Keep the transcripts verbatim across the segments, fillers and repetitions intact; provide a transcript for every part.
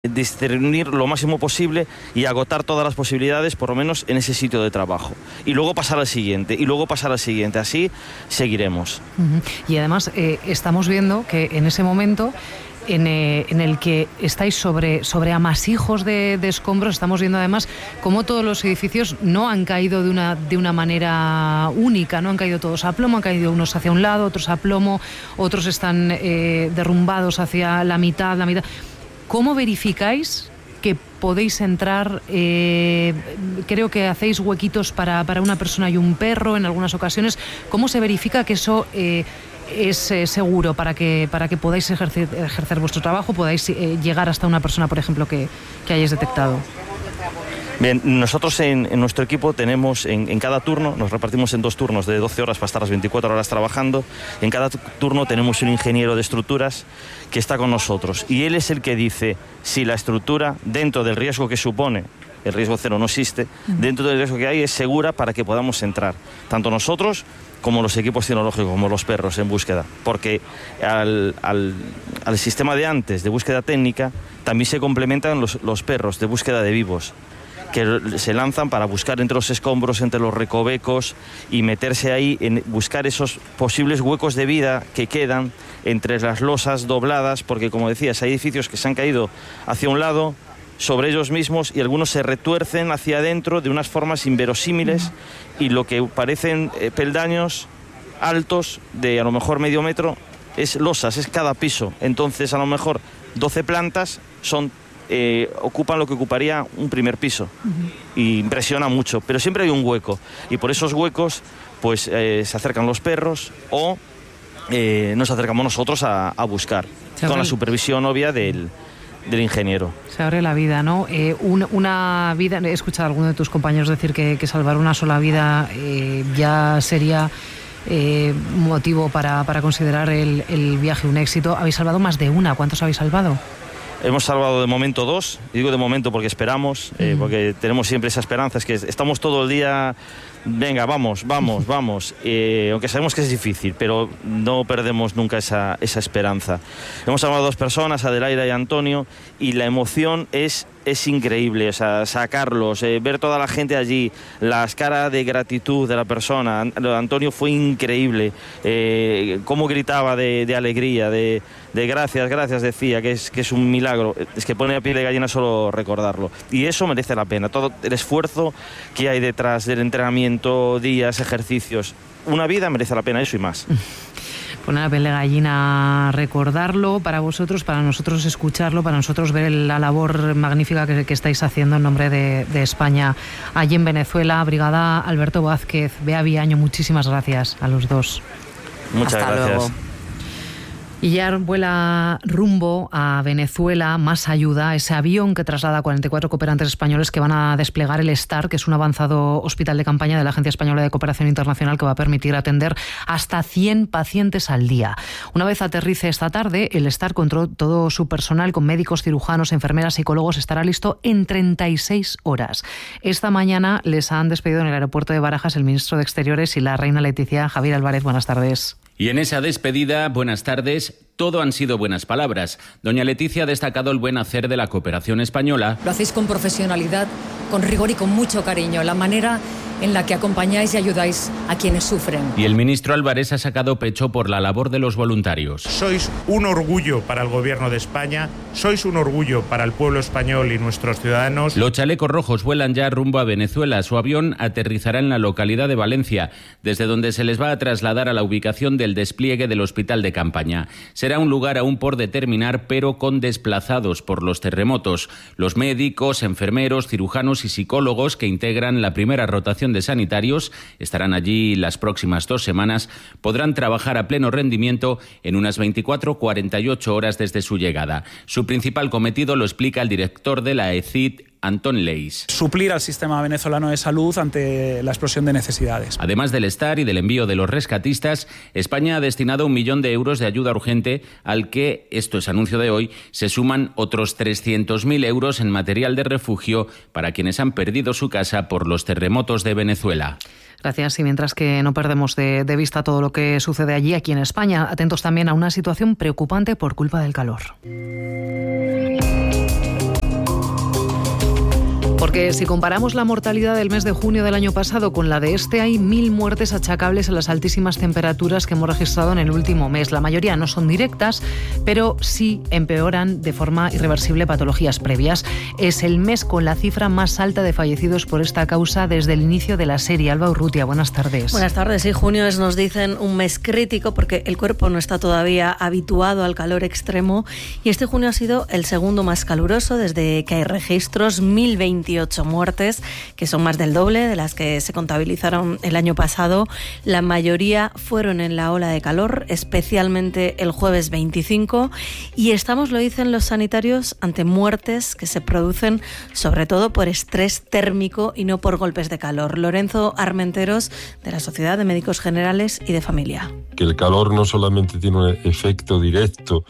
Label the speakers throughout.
Speaker 1: discernir lo máximo posible y agotar todas las posibilidades, por lo menos en ese sitio de trabajo. Y luego pasar al siguiente, y luego pasar al siguiente. Así seguiremos.
Speaker 2: Uh-huh. Y además eh, estamos viendo que en ese momento en, eh, en el que estáis sobre, sobre amasijos de, de escombros, estamos viendo además cómo todos los edificios no han caído de una, de una manera única, no han caído todos a plomo, han caído unos hacia un lado, otros a plomo, otros están eh, derrumbados hacia la mitad, la mitad. ¿Cómo verificáis que podéis entrar? Eh, creo que hacéis huequitos para, para una persona y un perro en algunas ocasiones. ¿Cómo se verifica que eso eh, es eh, seguro para que, para que podáis ejercer, ejercer vuestro trabajo, podáis eh, llegar hasta una persona, por ejemplo, que, que hayáis detectado?
Speaker 1: Bien, nosotros en, en nuestro equipo tenemos en, en cada turno, nos repartimos en dos turnos de doce horas para estar las veinticuatro horas trabajando. En cada turno tenemos un ingeniero de estructuras que está con nosotros y él es el que dice si la estructura, dentro del riesgo que supone, el riesgo cero no existe, dentro del riesgo que hay es segura para que podamos entrar, tanto nosotros como los equipos tecnológicos, como los perros en búsqueda, porque al, al, al sistema de antes de búsqueda técnica también se complementan los, los perros de búsqueda de vivos, que se lanzan para buscar entre los escombros, entre los recovecos y meterse ahí, en buscar esos posibles huecos de vida que quedan entre las losas dobladas, porque como decías, hay edificios que se han caído hacia un lado, sobre ellos mismos, y algunos se retuercen hacia adentro de unas formas inverosímiles y lo que parecen eh, peldaños altos de a lo mejor medio metro es losas, es cada piso. Entonces a lo mejor doce plantas son Eh, ocupan lo que ocuparía un primer piso. Uh-huh. Y impresiona mucho, pero siempre hay un hueco y por esos huecos pues eh, se acercan los perros o eh, nos acercamos nosotros a, a buscar con la supervisión obvia del, del ingeniero.
Speaker 2: Se abre la vida, ¿no? Eh, un, una vida, he escuchado a alguno de tus compañeros decir que, que salvar una sola vida eh, ya sería eh, motivo para, para considerar el, el viaje un éxito. Habéis salvado más de una, ¿cuántos habéis salvado?
Speaker 1: Hemos salvado de momento dos, y digo de momento porque esperamos, eh, porque tenemos siempre esa esperanza, es que estamos todo el día, venga, vamos, vamos, vamos, eh, aunque sabemos que es difícil, pero no perdemos nunca esa, esa esperanza. Hemos salvado a dos personas, Adelaida y Antonio, y la emoción es, es increíble, o sea, sacarlos, eh, ver toda la gente allí, las caras de gratitud de la persona. Antonio fue increíble, eh, cómo gritaba de, de alegría, de, de gracias, gracias, decía, que es, que es un milagro, es que pone a piel de gallina solo recordarlo, y eso merece la pena, todo el esfuerzo que hay detrás del entrenamiento, días, ejercicios, una vida merece la pena eso y más.
Speaker 2: Poner la piel de gallina, recordarlo, para vosotros, para nosotros escucharlo, para nosotros ver la labor magnífica que, que estáis haciendo en nombre de, de España allí en Venezuela. Brigada Alberto Vázquez, Bea Viaño, muchísimas gracias a los dos.
Speaker 1: Muchas
Speaker 2: Hasta
Speaker 1: gracias.
Speaker 2: Luego. Y ya vuela rumbo a Venezuela más ayuda, ese avión que traslada a cuarenta y cuatro cooperantes españoles que van a desplegar el STAR, que es un avanzado hospital de campaña de la Agencia Española de Cooperación Internacional que va a permitir atender hasta cien pacientes al día. Una vez aterrice esta tarde, el STAR, con todo su personal, con médicos, cirujanos, enfermeras, psicólogos, estará listo en treinta y seis horas. Esta mañana les han despedido en el aeropuerto de Barajas el ministro de Exteriores y la reina Leticia. Javier Álvarez, buenas tardes.
Speaker 3: Y en esa despedida, buenas tardes, todo han sido buenas palabras. Doña Leticia ha destacado el buen hacer de la cooperación española.
Speaker 4: Lo hacéis con profesionalidad, con rigor y con mucho cariño. La manera en la que acompañáis y ayudáis a quienes sufren.
Speaker 3: Y el ministro Álvarez ha sacado pecho por la labor de los voluntarios.
Speaker 5: Sois un orgullo para el Gobierno de España, sois un orgullo para el pueblo español y nuestros ciudadanos.
Speaker 3: Los chalecos rojos vuelan ya rumbo a Venezuela. Su avión aterrizará en la localidad de Valencia, desde donde se les va a trasladar a la ubicación del despliegue del hospital de campaña. Será un lugar aún por determinar, pero con desplazados por los terremotos. Los médicos, enfermeros, cirujanos y psicólogos que integran la primera rotación de sanitarios estarán allí las próximas dos semanas, podrán trabajar a pleno rendimiento en unas veinticuatro a cuarenta y ocho horas desde su llegada. Su principal cometido lo explica el director de la E C I D, Antón Leis.
Speaker 6: Suplir al sistema venezolano de salud ante la explosión de necesidades.
Speaker 3: Además del STAR y del envío de los rescatistas, España ha destinado un millón de euros de ayuda urgente, al que, esto es anuncio de hoy, se suman otros trescientos mil euros en material de refugio para quienes han perdido su casa por los terremotos de Venezuela.
Speaker 2: Gracias. Y mientras que no perdemos de, de vista todo lo que sucede allí, aquí en España, atentos también a una situación preocupante por culpa del calor. Porque si comparamos la mortalidad del mes de junio del año pasado con la de este, hay mil muertes achacables a las altísimas temperaturas que hemos registrado en el último mes. La mayoría no son directas, pero sí empeoran de forma irreversible patologías previas. Es el mes con la cifra más alta de fallecidos por esta causa desde el inicio de la serie. Alba Urrutia, buenas tardes.
Speaker 7: Buenas tardes. Sí, junio es, nos dicen, un mes crítico porque el cuerpo no está todavía habituado al calor extremo y este junio ha sido el segundo más caluroso desde que hay registros, mil veintiocho muertes, que son más del doble de las que se contabilizaron el año pasado. La mayoría fueron en la ola de calor, especialmente el jueves veinticinco, y estamos, lo dicen los sanitarios, ante muertes que se producen sobre todo por estrés térmico y no por golpes de calor. Lorenzo Armenteros, de la Sociedad de Médicos Generales y de Familia.
Speaker 8: Que el calor no solamente tiene un efecto directo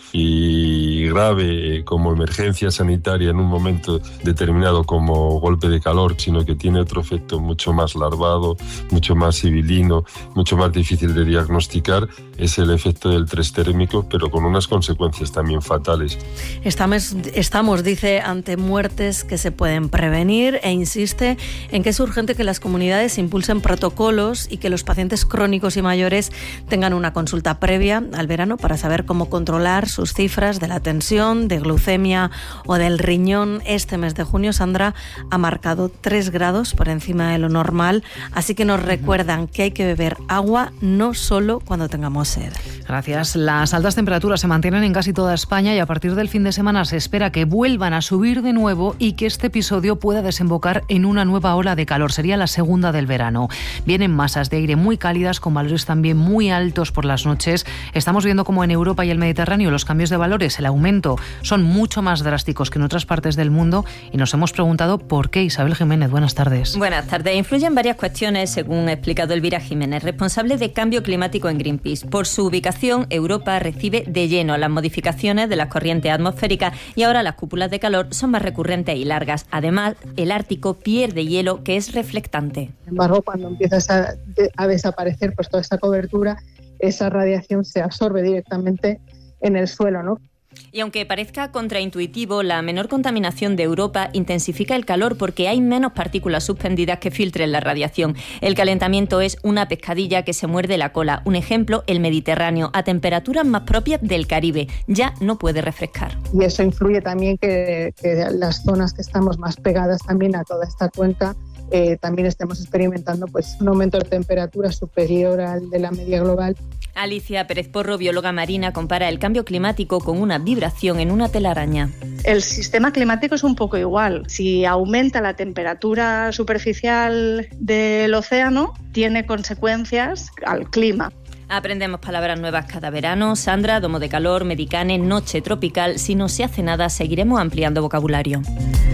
Speaker 8: y grave como emergencia sanitaria en un momento determinado como golpe de calor, sino que tiene otro efecto mucho más larvado, mucho más sibilino, mucho más difícil de diagnosticar, es el efecto del estrés térmico, pero con unas consecuencias también fatales.
Speaker 7: Estamos, estamos, dice, ante muertes que se pueden prevenir e insiste en que es urgente que las comunidades impulsen protocolos y que los pacientes crónicos y mayores tengan una consulta previa al verano para saber cómo controlar sus cifras de la tensión, de glucemia o del riñón. Este mes de junio, Sandra, ha marcado tres grados por encima de lo normal, así que nos recuerdan que hay que beber agua no solo cuando tengamos sed.
Speaker 2: Gracias. Las altas temperaturas se mantienen en casi toda España y a partir del fin de semana se espera que vuelvan a subir de nuevo y que este episodio pueda desembocar en una nueva ola de calor. Sería la segunda del verano. Vienen masas de aire muy cálidas con valores también muy altos por las noches. Estamos viendo como en Europa y el Mediterráneo los cambios de valores, el aumento, son mucho más drásticos que en otras partes del mundo y nos hemos preguntado por qué. Isabel Jiménez, buenas tardes.
Speaker 9: Buenas tardes. Influyen varias cuestiones, según ha explicado Elvira Jiménez, responsable de cambio climático en Greenpeace. Por su ubicación, Europa recibe de lleno las modificaciones de las corrientes atmosféricas y ahora las cúpulas de calor son más recurrentes y largas. Además, el Ártico pierde hielo que es reflectante.
Speaker 10: Sin embargo, cuando empieza a, a desaparecer pues toda esa cobertura, esa radiación se absorbe directamente en el suelo, ¿no?
Speaker 9: Y aunque parezca contraintuitivo, la menor contaminación de Europa intensifica el calor porque hay menos partículas suspendidas que filtren la radiación. El calentamiento es una pescadilla que se muerde la cola. Un ejemplo, el Mediterráneo, a temperaturas más propias del Caribe. Ya no puede refrescar.
Speaker 10: Y eso influye también que, que las zonas que estamos más pegadas también a toda esta cuenca eh, también estemos experimentando pues un aumento de temperatura superior al de la media global.
Speaker 9: Alicia Pérez Porro, bióloga marina, compara el cambio climático con una vibración en una telaraña.
Speaker 11: El sistema climático es un poco igual. Si aumenta la temperatura superficial del océano, tiene consecuencias al clima.
Speaker 9: Aprendemos palabras nuevas cada verano. Sandra, domo de calor, medicane, noche tropical. Si no se hace nada, seguiremos ampliando vocabulario.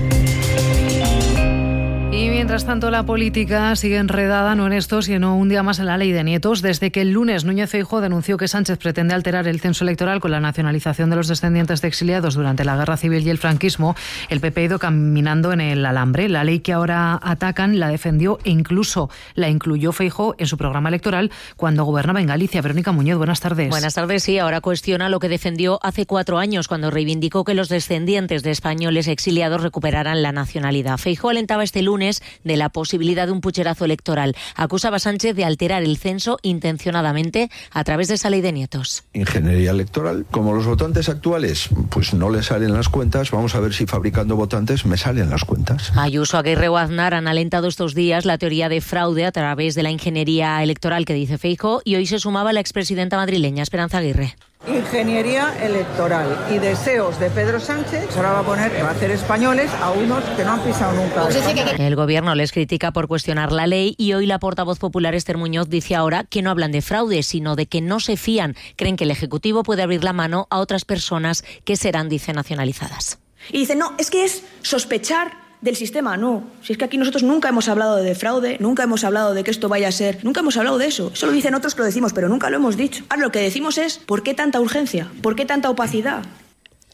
Speaker 2: Y mientras tanto la política sigue enredada no en esto, sino un día más en la ley de nietos. Desde que el lunes Núñez Feijóo denunció que Sánchez pretende alterar el censo electoral con la nacionalización de los descendientes de exiliados durante la Guerra Civil y el franquismo, el P P ha ido caminando en el alambre. La ley que ahora atacan la defendió e incluso la incluyó Feijóo en su programa electoral cuando gobernaba en Galicia. Verónica Muñoz, buenas tardes.
Speaker 12: Buenas tardes, sí. Ahora cuestiona lo que defendió hace cuatro años cuando reivindicó que los descendientes de españoles exiliados recuperaran la nacionalidad. Feijóo alentaba este lunes de la posibilidad de un pucherazo electoral. Acusaba a Sánchez de alterar el censo intencionadamente a través de esa ley de nietos.
Speaker 13: Ingeniería electoral. Como los votantes actuales pues no les salen las cuentas, vamos a ver si fabricando votantes me salen las cuentas.
Speaker 12: Ayuso, Aguirre o Aznar han alentado estos días la teoría de fraude a través de la ingeniería electoral que dice Feijóo y hoy se sumaba la expresidenta madrileña Esperanza Aguirre.
Speaker 14: Ingeniería electoral y deseos de Pedro Sánchez, ahora va a poner, va a hacer españoles a unos que no han pisado nunca.
Speaker 12: El gobierno les critica por cuestionar la ley y hoy la portavoz popular Esther Muñoz dice ahora que no hablan de fraude, sino de que no se fían. Creen que el Ejecutivo puede abrir la mano a otras personas que serán, dice, nacionalizadas.
Speaker 15: Y dicen, no, es que es sospechar del sistema. No, si es que aquí nosotros nunca hemos hablado de fraude, nunca hemos hablado de que esto vaya a ser, nunca hemos hablado de eso. Eso lo dicen otros que lo decimos, pero nunca lo hemos dicho. Ahora lo que decimos es, ¿por qué tanta urgencia? ¿Por qué tanta opacidad?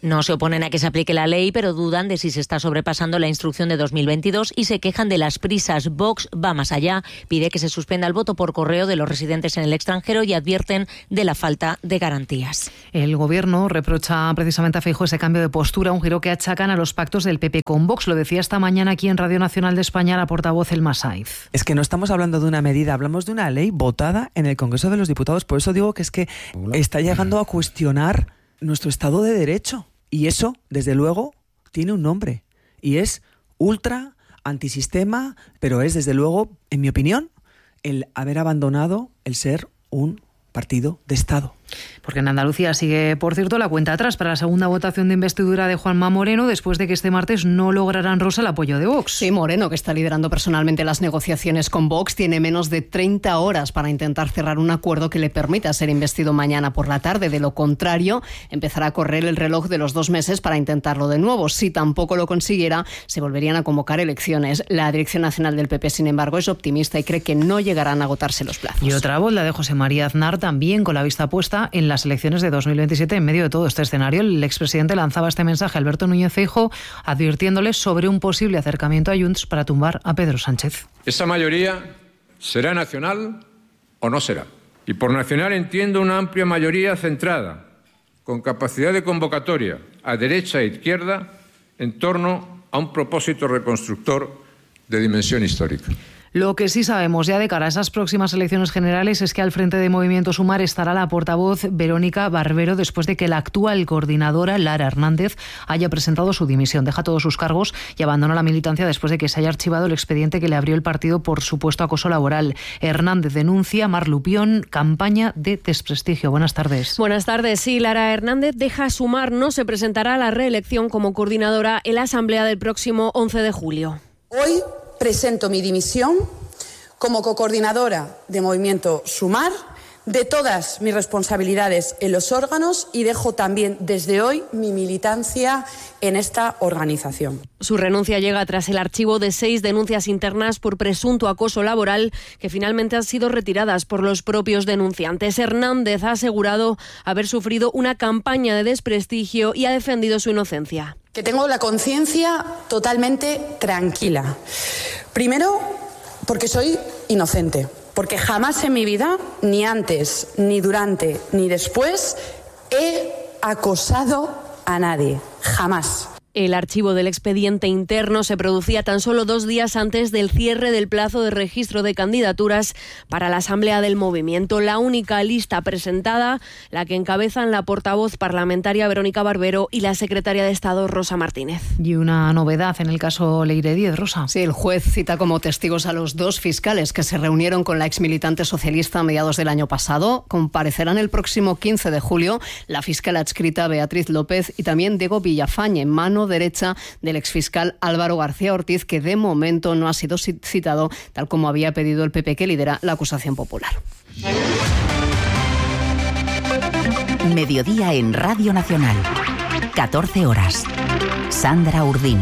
Speaker 12: No se oponen a que se aplique la ley, pero dudan de si se está sobrepasando la instrucción de dos mil veintidós y se quejan de las prisas. Vox va más allá, pide que se suspenda el voto por correo de los residentes en el extranjero y advierten de la falta de garantías.
Speaker 2: El Gobierno reprocha precisamente a Feijóo ese cambio de postura, un giro que achacan a los pactos del P P con Vox. Lo decía esta mañana aquí en Radio Nacional de España la portavoz Elma Saiz.
Speaker 16: Es que no estamos hablando de una medida, hablamos de una ley votada en el Congreso de los Diputados. Por eso digo que es que está llegando a cuestionar nuestro Estado de Derecho. Y eso, desde luego, tiene un nombre. Y es ultra, antisistema, pero es, desde luego, en mi opinión, el haber abandonado el ser un partido de Estado.
Speaker 2: Porque en Andalucía sigue, por cierto, la cuenta atrás para la segunda votación de investidura de Juanma Moreno, después de que este martes no lograran, Rosa, el apoyo de Vox.
Speaker 17: Sí, Moreno, que está liderando personalmente las negociaciones con Vox, tiene menos de treinta horas para intentar cerrar un acuerdo que le permita ser investido mañana por la tarde. De lo contrario, empezará a correr el reloj de los dos meses para intentarlo de nuevo. Si tampoco lo consiguiera, se volverían a convocar elecciones. La Dirección Nacional del P P, sin embargo, es optimista y cree que no llegarán a agotarse los plazos.
Speaker 2: Y otra voz, la de José María Aznar, también con la vista puesta en las elecciones de dos mil veintisiete. En medio de todo este escenario, el expresidente lanzaba este mensaje a Alberto Núñez Feijóo, advirtiéndole sobre un posible acercamiento a Junts para tumbar a Pedro Sánchez.
Speaker 18: Esa mayoría será nacional o no será. Y por nacional entiendo una amplia mayoría centrada, con capacidad de convocatoria a derecha e izquierda, en torno a un propósito reconstructor de dimensión histórica.
Speaker 2: Lo que sí sabemos ya de cara a esas próximas elecciones generales es que al frente de Movimiento Sumar estará la portavoz Verónica Barbero, después de que la actual coordinadora, Lara Hernández, haya presentado su dimisión. Deja todos sus cargos y abandona la militancia después de que se haya archivado el expediente que le abrió el partido por supuesto acoso laboral. Hernández denuncia, Mar Lupión, campaña de desprestigio. Buenas tardes.
Speaker 19: Buenas tardes. Sí, Lara Hernández deja Sumar, no se presentará a la reelección como coordinadora en la asamblea del próximo once de julio.
Speaker 20: Hoy presento mi dimisión como cocoordinadora de Movimiento Sumar, de todas mis responsabilidades en los órganos, y dejo también desde hoy mi militancia en esta organización.
Speaker 19: Su renuncia llega tras el archivo de seis denuncias internas por presunto acoso laboral que finalmente han sido retiradas por los propios denunciantes. Hernández ha asegurado haber sufrido una campaña de desprestigio y ha defendido su inocencia.
Speaker 20: Que tengo la conciencia totalmente tranquila. Primero, porque soy inocente. Porque jamás en mi vida, ni antes, ni durante, ni después, he acosado a nadie. Jamás.
Speaker 19: El archivo del expediente interno se producía tan solo dos días antes del cierre del plazo de registro de candidaturas para la Asamblea del Movimiento. La única lista presentada, la que encabezan la portavoz parlamentaria Verónica Barbero y la secretaria de Estado Rosa Martínez.
Speaker 2: Y una novedad en el caso Leire Díez, Rosa.
Speaker 17: Sí, el juez cita como testigos a los dos fiscales que se reunieron con la exmilitante socialista a mediados del año pasado. Comparecerán el próximo quince de julio la fiscal adscrita Beatriz López y también Diego Villafañe, mano derecha del exfiscal Álvaro García Ortiz, que de momento no ha sido citado, tal como había pedido el P P, que lidera la acusación popular.
Speaker 21: Mediodía en Radio Nacional. catorce horas. Sandra Urdín.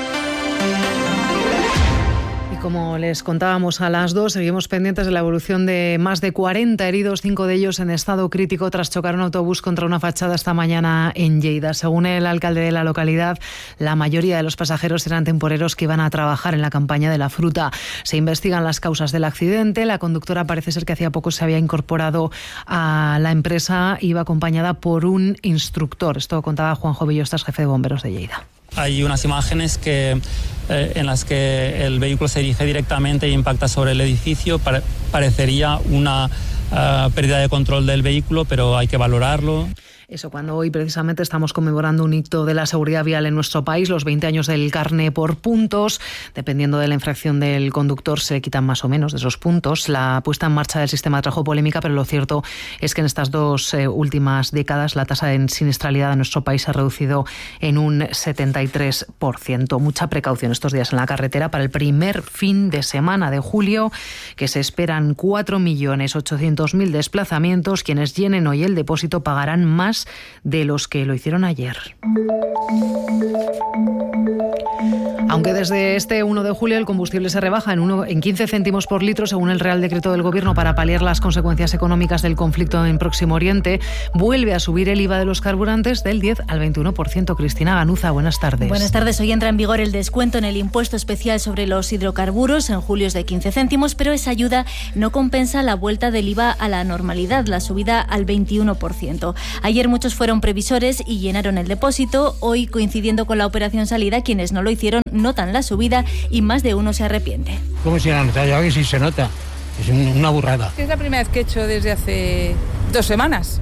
Speaker 2: Como les contábamos a las dos, seguimos pendientes de la evolución de más de cuarenta heridos, cinco de ellos en estado crítico tras chocar un autobús contra una fachada esta mañana en Lleida. Según el alcalde de la localidad, la mayoría de los pasajeros eran temporeros que iban a trabajar en la campaña de la fruta. Se investigan las causas del accidente. La conductora parece ser que hacía poco se había incorporado a la empresa, iba acompañada por un instructor. Esto contaba Juanjo Villostas, jefe de bomberos de Lleida.
Speaker 22: Hay unas imágenes que, eh, en las que el vehículo se dirige directamente e impacta sobre el edificio. Pare- parecería una uh, pérdida de control del vehículo, pero hay que valorarlo.
Speaker 2: Eso cuando hoy precisamente estamos conmemorando un hito de la seguridad vial en nuestro país, los veinte años del carné por puntos. Dependiendo de la infracción del conductor se quitan más o menos de esos puntos. La puesta en marcha del sistema trajo polémica, pero lo cierto es que en estas dos eh, últimas décadas la tasa de siniestralidad en nuestro país se ha reducido en un setenta y tres por ciento. Mucha precaución estos días en la carretera para el primer fin de semana de julio, que se esperan cuatro millones ochocientos mil desplazamientos. Quienes llenen hoy el depósito pagarán más de los que lo hicieron ayer. Aunque desde este uno de julio el combustible se rebaja en, uno, en quince céntimos por litro, según el Real Decreto del Gobierno para paliar las consecuencias económicas del conflicto en Próximo Oriente, vuelve a subir el I V A de los carburantes del diez al veintiuno por ciento. Cristina Ganuza, buenas tardes.
Speaker 1: Buenas tardes. Hoy entra en vigor el descuento en el impuesto especial sobre los hidrocarburos. En julio es de quince céntimos, pero esa ayuda no compensa la vuelta del I V A a la normalidad, la subida al veintiuno por ciento. Ayer muchos fueron previsores y llenaron el depósito. Hoy, coincidiendo con la operación salida, quienes no lo hicieron notan la subida y más de uno se arrepiente.
Speaker 4: ¿Cómo se nota? Ya que sí se nota. Es una burrada.
Speaker 23: Es la primera vez que he hecho desde hace dos semanas.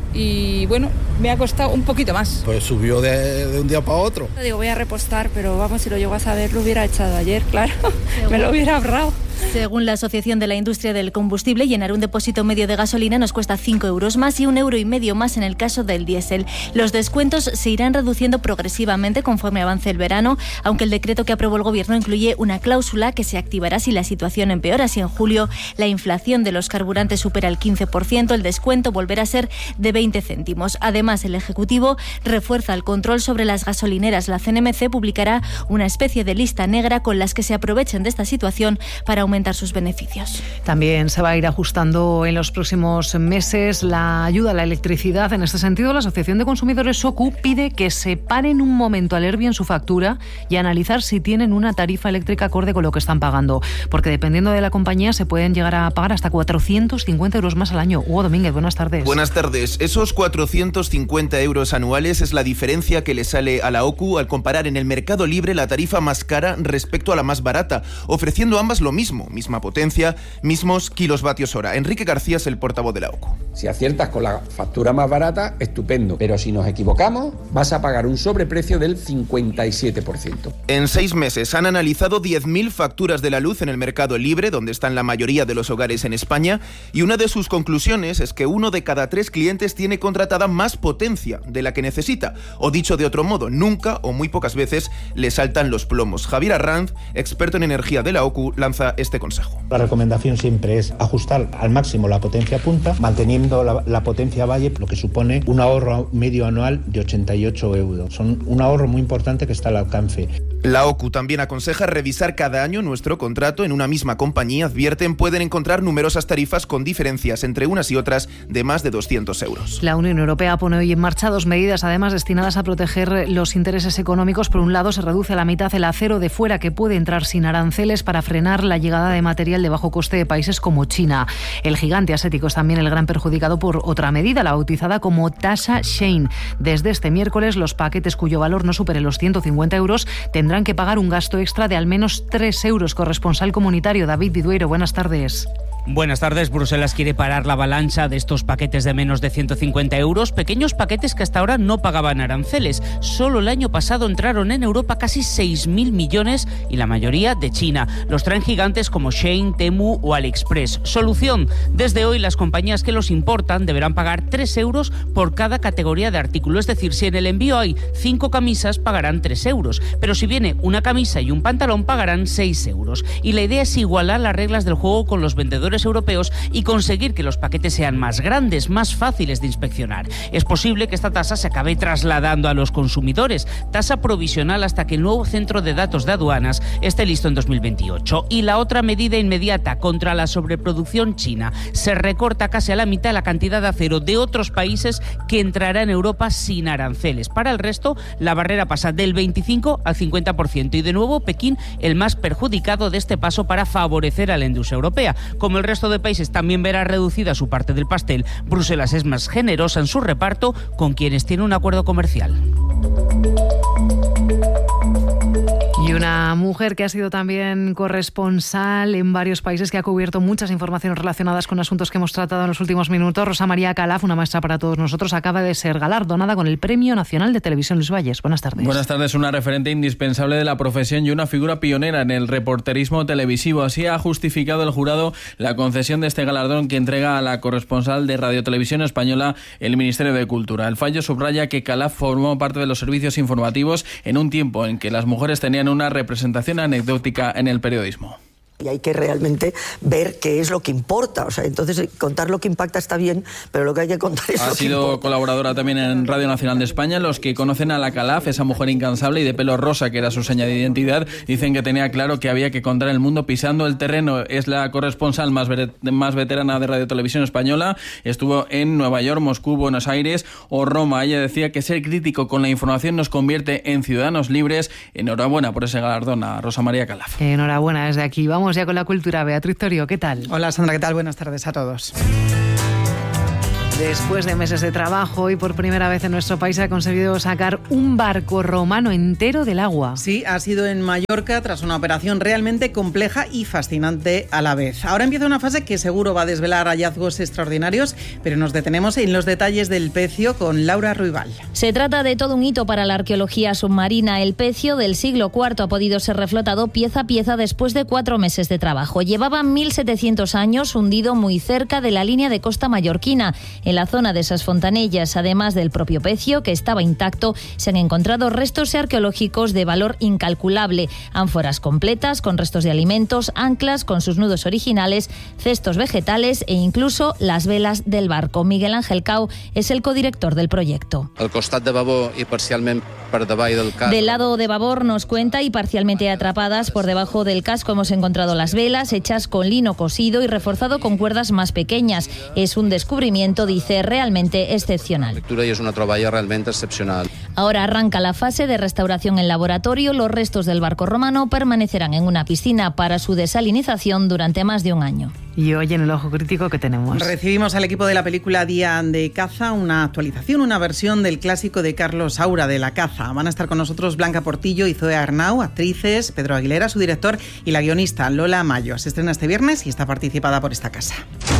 Speaker 23: Y bueno, me ha costado un poquito más.
Speaker 24: Pues subió de, de un día para otro.
Speaker 25: Digo, voy a repostar, pero vamos, si lo llego a saber, lo hubiera echado ayer, claro. Me lo hubiera ahorrado.
Speaker 1: Según la Asociación de la Industria del Combustible, llenar un depósito medio de gasolina nos cuesta cinco euros más y un euro y medio más en el caso del diésel. Los descuentos se irán reduciendo progresivamente conforme avance el verano, aunque el decreto que aprobó el Gobierno incluye una cláusula que se activará si la situación empeora. Si en julio la inflación de los carburantes supera el quince por ciento, el descuento volverá a ser de veinte céntimos. Además, el Ejecutivo refuerza el control sobre las gasolineras. La C N M C publicará una especie de lista negra con las que se aprovechen de esta situación para aumentar sus beneficios.
Speaker 2: También se va a ir ajustando en los próximos meses la ayuda a la electricidad. En este sentido, la Asociación de Consumidores SOCU pide que se paren un momento a leer bien su factura y analizar si tienen una tarifa eléctrica acorde con lo que están pagando, porque dependiendo de la compañía se pueden llegar a pagar hasta cuatrocientos cincuenta euros más al año. Hugo Domínguez, buenas tardes.
Speaker 26: Buenas tardes. Esos cuatrocientos cincuenta euros anuales es la diferencia que le sale a la O C U al comparar en el mercado libre la tarifa más cara respecto a la más barata, ofreciendo ambas lo mismo. Misma potencia, mismos kilovatios hora. Enrique García es el portavoz de la O C U.
Speaker 27: Si aciertas con la factura más barata, estupendo. Pero si nos equivocamos, vas a pagar un sobreprecio del cincuenta y siete por ciento.
Speaker 26: En seis meses han analizado diez mil facturas de la luz en el mercado libre, donde están la mayoría de los hogares en España, y una de sus conclusiones es que uno de cada tres clientes tiene contratada más potencia de la que necesita. O dicho de otro modo, nunca o muy pocas veces le saltan los plomos. Javier Arranz, experto en energía de la O C U, lanza este consejo.
Speaker 28: La recomendación siempre es ajustar al máximo la potencia punta, manteniendo la, la potencia valle, lo que supone un ahorro medio anual de ochenta y ocho euros. Son un ahorro muy importante que está al alcance.
Speaker 26: La O C U también aconseja revisar cada año nuestro contrato en una misma compañía. Advierten, pueden encontrar numerosas tarifas con diferencias entre unas y otras de más de doscientos euros.
Speaker 2: La Unión Europea pone hoy en marcha dos medidas, además destinadas a proteger los intereses económicos. Por un lado, se reduce a la mitad el acero de fuera que puede entrar sin aranceles para frenar la llegada de material de bajo coste de países como China. El gigante asiático es también el gran perjudicado por otra medida, la bautizada como tasa Shein. Desde este miércoles, los paquetes cuyo valor no supere los ciento cincuenta euros tendrán que pagar un gasto extra de al menos tres euros. Corresponsal comunitario David Vidueiro, buenas tardes.
Speaker 29: Buenas tardes. Bruselas quiere parar la avalancha de estos paquetes de menos de ciento cincuenta euros, pequeños paquetes que hasta ahora no pagaban aranceles. Solo el año pasado entraron en Europa casi seis mil millones y la mayoría de China. Los traen gigantes como Shein, Temu o AliExpress. Solución: desde hoy las compañías que los importan deberán pagar tres euros por cada categoría de artículo. Es decir, si en el envío hay cinco camisas, pagarán tres euros. Pero si viene una camisa y un pantalón, pagarán seis euros. Y la idea es igualar las reglas del juego con los vendedores europeos y conseguir que los paquetes sean más grandes, más fáciles de inspeccionar. Es posible que esta tasa se acabe trasladando a los consumidores, tasa provisional hasta que el nuevo centro de datos de aduanas esté listo en dos mil veintiocho. Y la otra medida inmediata contra la sobreproducción china: se recorta casi a la mitad la cantidad de acero de otros países que entrará en Europa sin aranceles. Para el resto, la barrera pasa del veinticinco al cincuenta por ciento y de nuevo Pekín el más perjudicado de este paso para favorecer a la industria europea. Como el El resto de países también verá reducida su parte del pastel, Bruselas es más generosa en su reparto con quienes tiene un acuerdo comercial.
Speaker 2: Y una mujer que ha sido también corresponsal en varios países, que ha cubierto muchas informaciones relacionadas con asuntos que hemos tratado en los últimos minutos. Rosa María Calaf, una maestra para todos nosotros, acaba de ser galardonada con el Premio Nacional de Televisión Luis Valles. Buenas tardes.
Speaker 30: Buenas tardes. Una referente indispensable de la profesión y una figura pionera en el reporterismo televisivo. Así ha justificado el jurado la concesión de este galardón que entrega a la corresponsal de Radio Televisión Española el Ministerio de Cultura. El fallo subraya que Calaf formó parte de los servicios informativos en un tiempo en que las mujeres tenían un una representación anecdótica en el periodismo.
Speaker 3: Y hay que realmente ver qué es lo que importa. O sea, entonces contar lo que impacta está bien, pero lo que hay que contar es
Speaker 30: ha
Speaker 3: lo que
Speaker 30: sido
Speaker 3: importa.
Speaker 30: Colaboradora también en Radio Nacional de España. Los que conocen a la Calaf, esa mujer incansable y de pelo rosa que era su seña de identidad, dicen que tenía claro que había que contar el mundo pisando el terreno. Es la corresponsal más, ver- más veterana de Radio Televisión Española. Estuvo en Nueva York, Moscú, Buenos Aires o Roma. Ella decía que ser crítico con la información nos convierte en ciudadanos libres. Enhorabuena por ese galardón a Rosa María Calaf.
Speaker 2: Enhorabuena desde aquí. Vamos ya con la cultura. Beatriz Torio, ¿qué tal?
Speaker 5: Hola Sandra, ¿qué tal? Buenas tardes a todos.
Speaker 2: Después de meses de trabajo y por primera vez en nuestro país ha conseguido sacar un barco romano entero del agua.
Speaker 5: Sí, ha sido en Mallorca tras una operación realmente compleja y fascinante a la vez. Ahora empieza una fase que seguro va a desvelar hallazgos extraordinarios, pero nos detenemos en los detalles del Pecio con Laura Ruibal.
Speaker 6: Se trata de todo un hito para la arqueología submarina. El Pecio del siglo cuarto ha podido ser reflotado pieza a pieza después de cuatro meses de trabajo. Llevaba mil setecientos años hundido muy cerca de la línea de costa mallorquina. En la zona de esas fontanillas, además del propio Pecio, que estaba intacto, se han encontrado restos arqueológicos de valor incalculable. Ánforas completas con restos de alimentos, anclas con sus nudos originales, cestos vegetales e incluso las velas del barco. Miguel Ángel Cau es el codirector del proyecto.
Speaker 7: Al costat de babor y parcialment per davall del casco.
Speaker 6: Del lado de babor nos cuenta y parcialmente atrapadas por debajo del casco hemos encontrado las velas hechas con lino cosido y reforzado con cuerdas más pequeñas. Es un descubrimiento, dice, realmente excepcional.
Speaker 7: La lectura y es una troballa realmente excepcional.
Speaker 6: Ahora arranca la fase de restauración en laboratorio. Los restos del barco romano permanecerán en una piscina para su desalinización durante más de un año.
Speaker 2: Y hoy en el Ojo Crítico, ¿qué tenemos?
Speaker 5: Recibimos al equipo de la película Día de Caza, una actualización, una versión del clásico de Carlos Saura, de La Caza. Van a estar con nosotros Blanca Portillo y Zoe Arnau, actrices, Pedro Aguilera, su director, y la guionista Lola Mayo. Se estrena este viernes y está participada por esta casa.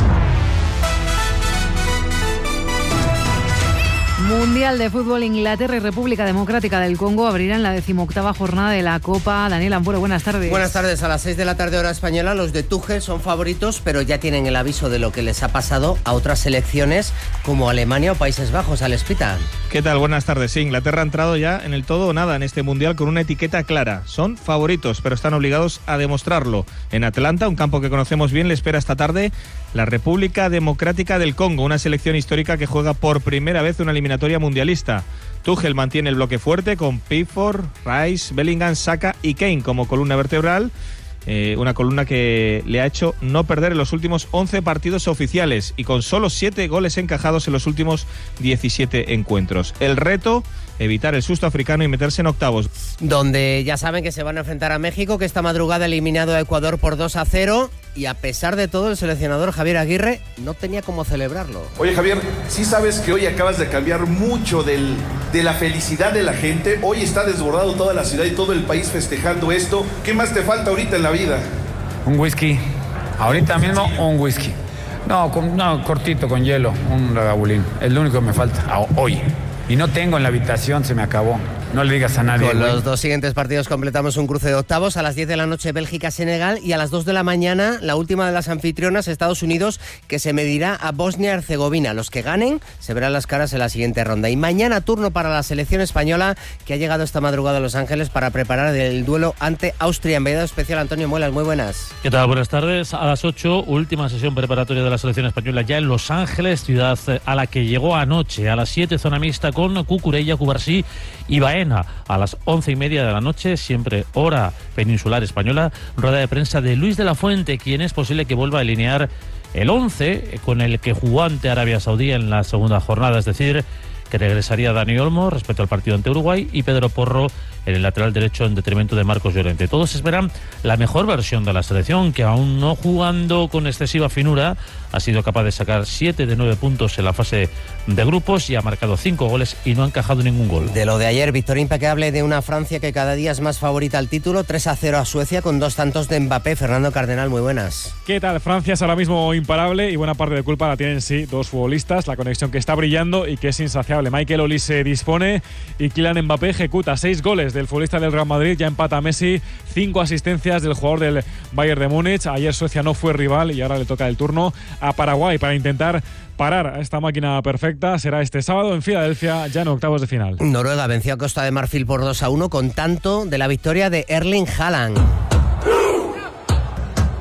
Speaker 2: Mundial de Fútbol. Inglaterra y República Democrática del Congo abrirán la decimoctava jornada de la Copa. Daniel Ampuero, buenas tardes.
Speaker 8: Buenas tardes. A las seis de la tarde hora española, los de Tuchel son favoritos, pero ya tienen el aviso de lo que les ha pasado a otras selecciones como Alemania o Países Bajos. Al Espita.
Speaker 9: ¿Qué tal? Buenas tardes. Sí, Inglaterra ha entrado ya en el todo o nada en este Mundial con una etiqueta clara. Son favoritos, pero están obligados a demostrarlo. En Atlanta, un campo que conocemos bien, le espera esta tarde la República Democrática del Congo, una selección histórica que juega por primera vez una eliminatoria mundialista. Tuchel mantiene el bloque fuerte con Pickford, Rice, Bellingham, Saka y Kane como columna vertebral. Eh, una columna que le ha hecho no perder en los últimos once partidos oficiales y con solo siete goles encajados en los últimos diecisiete encuentros. El reto, evitar el susto africano y meterse en octavos.
Speaker 8: Donde ya saben que se van a enfrentar a México, que esta madrugada ha eliminado a Ecuador por dos a cero, y a pesar de todo el seleccionador Javier Aguirre no tenía cómo celebrarlo.
Speaker 10: Oye Javier, sí sabes que hoy acabas de cambiar mucho del, de la felicidad de la gente. Hoy está desbordado toda la ciudad y todo el país festejando esto. ¿Qué más te falta ahorita en la vida?
Speaker 11: Un whisky. Ahorita mismo un whisky. No, con, no cortito, con hielo, un Lagavulín. Es lo único que me falta hoy. Y no tengo en la habitación, se me acabó. No le digas a nadie.
Speaker 8: Con
Speaker 11: güey.
Speaker 8: los dos siguientes partidos completamos un cruce de octavos. A las diez de la noche Bélgica-Senegal y a las dos de la mañana la última de las anfitrionas, Estados Unidos, que se medirá a Bosnia-Herzegovina. Los que ganen se verán las caras en la siguiente ronda. Y mañana turno para la selección española, que ha llegado esta madrugada a Los Ángeles para preparar el duelo ante Austria. Enviado especial Antonio Muelas, muy buenas.
Speaker 13: ¿Qué tal? Buenas tardes. A las ocho, última sesión preparatoria de la selección española ya en Los Ángeles, ciudad a la que llegó anoche. A las siete, zona mixta con Cucurella, Cubarsí y Baena. A las once y media de la noche, siempre hora peninsular española, rueda de prensa de Luis de la Fuente, quien es posible que vuelva a alinear el once con el que jugó ante Arabia Saudí en la segunda jornada, es decir, que regresaría Dani Olmo respecto al partido ante Uruguay y Pedro Porro en el lateral derecho en detrimento de Marcos Llorente. Todos esperan la mejor versión de la selección, que aún no jugando con excesiva finura ha sido capaz de sacar siete de nueve puntos en la fase de grupos y ha marcado cinco goles y no ha encajado ningún gol.
Speaker 8: De lo de ayer, victoria impecable de una Francia que cada día es más favorita al título, tres a cero a Suecia con dos tantos de Mbappé. Fernando Cardenal, muy buenas.
Speaker 14: ¿Qué tal? Francia es ahora mismo imparable y buena parte de culpa la tienen sí dos futbolistas, la conexión que está brillando y que es insaciable. Michael Olise dispone y Kylian Mbappé ejecuta seis goles del futbolista del Real Madrid, ya empata a Messi, cinco asistencias del jugador del Bayern de Múnich. Ayer Suecia no fue rival y ahora le toca el turno a Paraguay para intentar parar a esta máquina perfecta. Será este sábado en Filadelfia, ya en octavos de final.
Speaker 8: Noruega venció a Costa de Marfil por dos a uno con tanto de la victoria de Erling Haaland.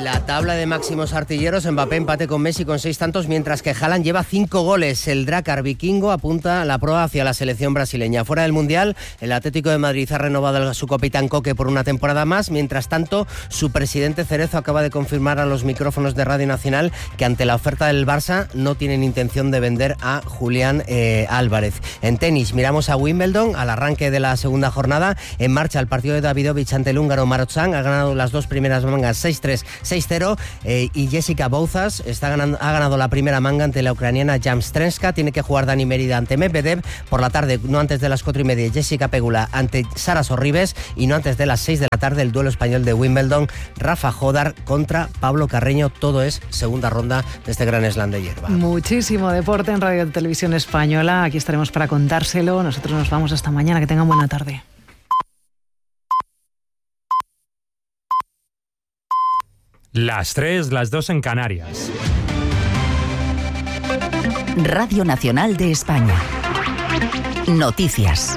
Speaker 8: la tabla de máximos artilleros, Mbappé empate con Messi con seis tantos, mientras que Haaland lleva cinco goles. El Drakkar vikingo apunta la proa hacia la selección brasileña. Fuera del Mundial, el Atlético de Madrid ha renovado a su capitán Coque por una temporada más. Mientras tanto, su presidente Cerezo acaba de confirmar a los micrófonos de Radio Nacional que ante la oferta del Barça no tienen intención de vender a Julián eh, Álvarez. En tenis, miramos a Wimbledon al arranque de la segunda jornada. En marcha el partido de Davidovich ante el húngaro Marotzan. Ha ganado las dos primeras mangas seis tres, seis cero eh, y Jessica Bouzas está ganando, ha ganado la primera manga ante la ucraniana Jamstrenska. Tiene que jugar Dani Mérida ante Medvedev por la tarde, no antes de las cuatro y media. Jessica Pegula ante Sara Sorribes y no antes de las seis de la tarde el duelo español de Wimbledon, Rafa Jodar contra Pablo Carreño. Todo es segunda ronda de este gran slam de hierba.
Speaker 2: Muchísimo deporte en Radio Televisión Española. Aquí estaremos para contárselo. Nosotros nos vamos hasta mañana. Que tengan buena tarde.
Speaker 4: Las tres, las dos en Canarias.
Speaker 12: Radio Nacional de España. Noticias.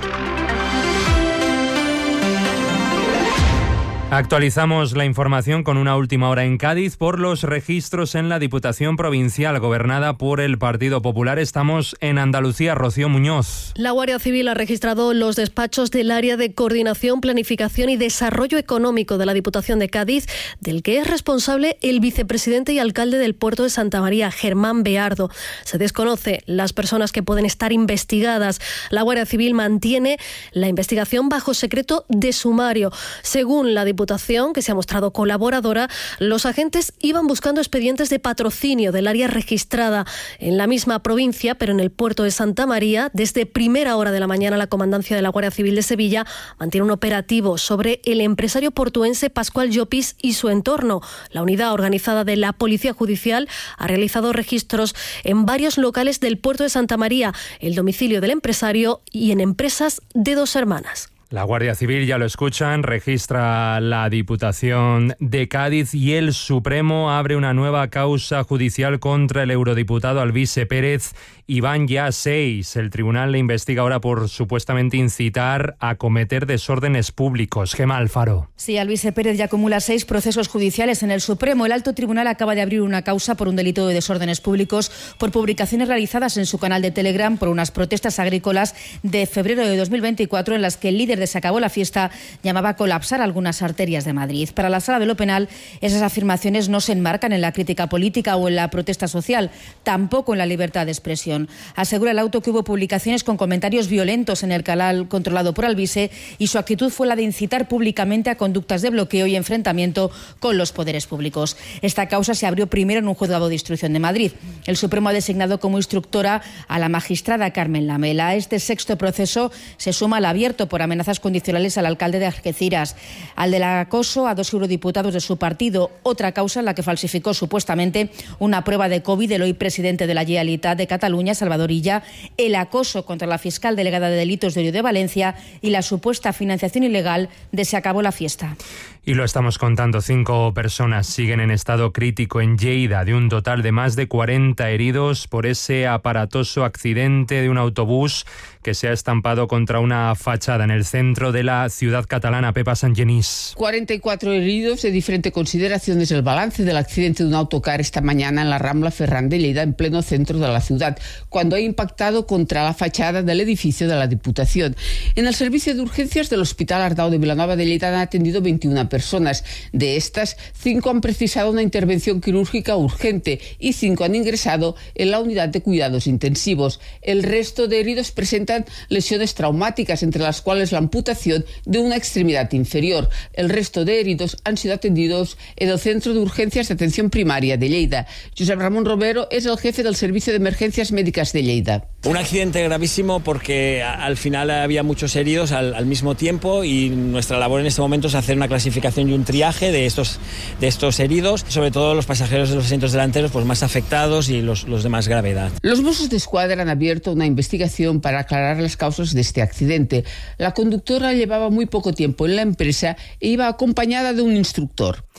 Speaker 4: Actualizamos la información con una última hora en Cádiz por los registros en la Diputación Provincial gobernada por el Partido Popular. Estamos en Andalucía. Rocío Muñoz.
Speaker 15: La Guardia Civil ha registrado los despachos del Área de Coordinación, Planificación y Desarrollo Económico de la Diputación de Cádiz, del que es responsable el vicepresidente y alcalde del puerto de Santa María, Germán Beardo. Se desconoce las personas que pueden estar investigadas. La Guardia Civil mantiene la investigación bajo secreto de sumario. Según la Diputación, que se ha mostrado colaboradora, los agentes iban buscando expedientes de patrocinio del área registrada en la misma provincia, pero en el puerto de Santa María. Desde primera hora de la mañana, la Comandancia de la Guardia Civil de Sevilla mantiene un operativo sobre el empresario portuense Pascual Llopis y su entorno. La unidad organizada de la Policía Judicial ha realizado registros en varios locales del puerto de Santa María, el domicilio del empresario y en empresas de dos hermanas.
Speaker 4: La Guardia Civil, ya lo escuchan, registra la Diputación de Cádiz y el Supremo abre una nueva causa judicial contra el eurodiputado Alvise Pérez y van ya seis. El tribunal le investiga ahora por supuestamente incitar a cometer desórdenes públicos. Gemma Alfaro.
Speaker 16: Sí, Alvise Pérez ya acumula seis procesos judiciales en el Supremo. El alto tribunal acaba de abrir una causa por un delito de desórdenes públicos por publicaciones realizadas en su canal de Telegram por unas protestas agrícolas de febrero de dos mil veinticuatro en las que el líder de Se acabó la fiesta llamaba a colapsar algunas arterias de Madrid. Para la Sala de lo Penal, esas afirmaciones no se enmarcan en la crítica política o en la protesta social, tampoco en la libertad de expresión. Asegura el auto que hubo publicaciones con comentarios violentos en el canal controlado por Alvise y su actitud fue la de incitar públicamente a conductas de bloqueo y enfrentamiento con los poderes públicos. Esta causa se abrió primero en un juzgado de instrucción de Madrid. El Supremo ha designado como instructora a la magistrada Carmen Lamela. A este sexto proceso se suma el abierto por amenazas condicionales al alcalde de Algeciras, al del acoso a dos eurodiputados de su partido, otra causa en la que falsificó supuestamente una prueba de COVID del hoy presidente de la Generalitat de Cataluña, Salvador Illa, el acoso contra la fiscal delegada de delitos de Orio de Valencia y la supuesta financiación ilegal de Se acabó la fiesta.
Speaker 4: Y lo estamos contando, cinco personas siguen en estado crítico en Lleida, de un total de más de cuarenta heridos por ese aparatoso accidente de un autobús que se ha estampado contra una fachada en el centro de la ciudad catalana. Pepa Sangenís.
Speaker 17: cuarenta y cuatro heridos. De diferente consideración es el balance del accidente de un autocar esta mañana en la Rambla Ferran de Lleida, en pleno centro de la ciudad, cuando ha impactado contra la fachada del edificio de la Diputación. En el servicio de urgencias del Hospital Ardao de Vilanova de Lleida han atendido veintiuna personas. De estas, cinco han precisado una intervención quirúrgica urgente y cinco han ingresado en la unidad de cuidados intensivos. El resto de heridos presentan lesiones traumáticas, entre las cuales la amputación de una extremidad inferior. El resto de heridos han sido atendidos en el Centro de Urgencias de Atención Primaria de Lleida. Josep Ramón Romero es el jefe del Servicio de Emergencias Médicas de Lleida.
Speaker 18: Un accidente gravísimo porque al final había muchos heridos al, al mismo tiempo y nuestra labor en este momento es hacer una clasificación y un triaje de estos, de estos heridos, sobre todo los pasajeros de los asientos delanteros pues más afectados y los, los de más gravedad.
Speaker 17: Los Mossos d'Esquadra han abierto una investigación para aclarar las causas de este accidente. La conductora llevaba muy poco tiempo en la empresa e iba acompañada de un instructor.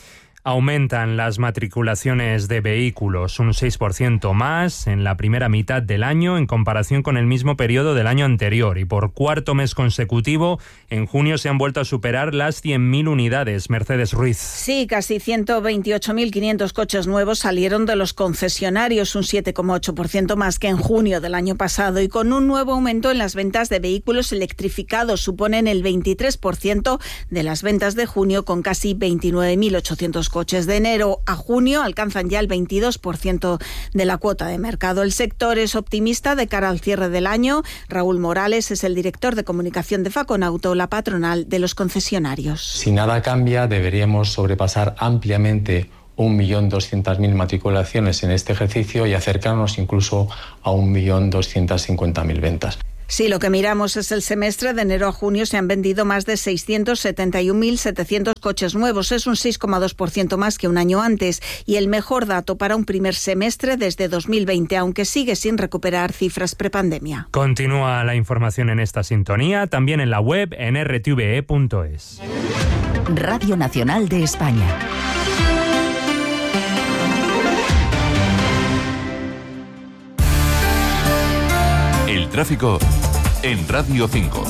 Speaker 4: Aumentan las matriculaciones de vehículos un seis por ciento más en la primera mitad del año en comparación con el mismo periodo del año anterior, y por cuarto mes consecutivo en junio se han vuelto a superar las cien mil unidades. Mercedes Ruiz.
Speaker 1: Sí, casi ciento veintiocho mil quinientos coches nuevos salieron de los concesionarios, un siete coma ocho por ciento más que en junio del año pasado, y con un nuevo aumento en las ventas de vehículos electrificados. Suponen el veintitrés por ciento de las ventas de junio, con casi veintinueve mil ochocientos coches. De enero a junio alcanzan ya el veintidós por ciento de la cuota de mercado. El sector es optimista de cara al cierre del año. Raúl Morales es el director de comunicación de Faconauto, la patronal de los concesionarios.
Speaker 19: Si nada cambia, deberíamos sobrepasar ampliamente un millón doscientas mil matriculaciones en este ejercicio y acercarnos incluso a un millón doscientas cincuenta mil ventas.
Speaker 1: Si lo que miramos es el semestre, de enero a junio se han vendido más de seiscientos setenta y un mil setecientos coches nuevos. Es un seis coma dos por ciento más que un año antes y el mejor dato para un primer semestre desde dos mil veinte, aunque sigue sin recuperar cifras prepandemia.
Speaker 4: Continúa la información en esta sintonía, también en la web en r t v e punto es.
Speaker 12: Radio Nacional de España.
Speaker 20: El tráfico en Radio cinco.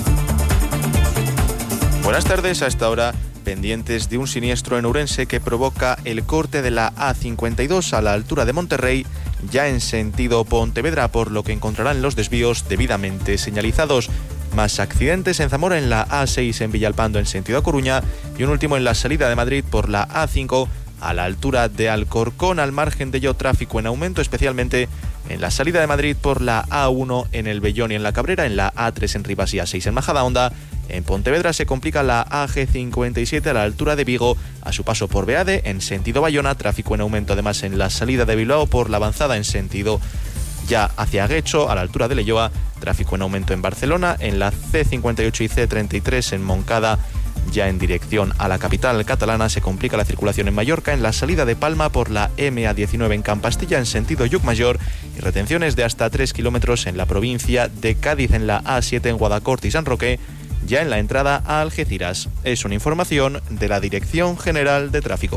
Speaker 26: Buenas tardes. A esta hora, pendientes de un siniestro en Ourense que provoca el corte de la A cincuenta y dos a la altura de Monterrey, ya en sentido Pontevedra, por lo que encontrarán los desvíos debidamente señalizados. Más accidentes en Zamora en la A seis en Villalpando en sentido a Coruña, y un último en la salida de Madrid por la A cinco a la altura de Alcorcón. Al margen de ello, tráfico en aumento, especialmente en la salida de Madrid por la A uno en el Bellón y en la Cabrera, en la A tres en Rivas y A seis en Majadahonda. En Pontevedra se complica la A G cincuenta y siete a la altura de Vigo, a su paso por Beade en sentido Bayona. Tráfico en aumento además en la salida de Bilbao por la avanzada en sentido ya hacia Guecho, a la altura de Leioa. Tráfico en aumento en Barcelona, en la C cincuenta y ocho y C treinta y tres en Moncada, ya en dirección a la capital catalana. Se complica la circulación en Mallorca en la salida de Palma por la M A diecinueve en Campastilla en sentido Llucmayor, y retenciones de hasta tres kilómetros en la provincia de Cádiz en la A siete en Guadacort y San Roque, ya en la entrada a Algeciras. Es una información de la Dirección General de Tráfico.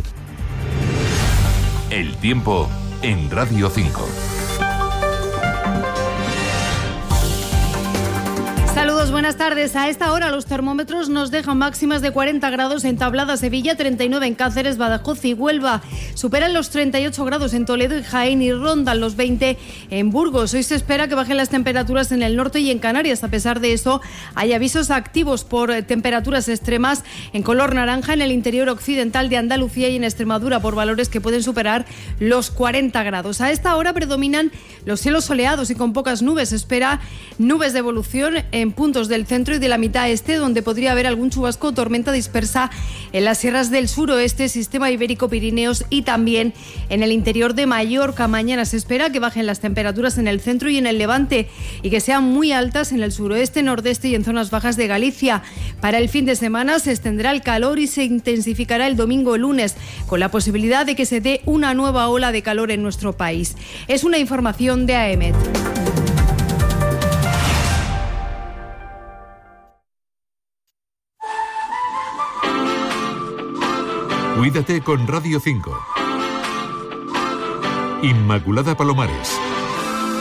Speaker 20: El tiempo en Radio cinco.
Speaker 21: Saludos, buenas tardes. A esta hora los termómetros nos dejan máximas de cuarenta grados en Tablada, Sevilla, treinta y nueve en Cáceres, Badajoz y Huelva. Superan los treinta y ocho grados en Toledo y Jaén y rondan los veinte en Burgos. Hoy se espera que bajen las temperaturas en el norte y en Canarias. A pesar de eso, hay avisos activos por temperaturas extremas en color naranja en el interior occidental de Andalucía y en Extremadura por valores que pueden superar los cuarenta grados. A esta hora predominan los cielos soleados y con pocas nubes. Se espera nubes de evolución en puntos del centro y de la mitad este, donde podría haber algún chubasco o tormenta dispersa en las sierras del suroeste, sistema ibérico Pirineos y también en el interior de Mallorca. Mañana se espera que bajen las temperaturas en el centro y en el levante y que sean muy altas en el suroeste, nordeste y en zonas bajas de Galicia. Para el fin de semana se extenderá el calor y se intensificará el domingo o lunes, con la posibilidad de que se dé una nueva ola de calor en nuestro país. Es una información de A E M E T.
Speaker 20: Cuídate con Radio cinco. Inmaculada Palomares.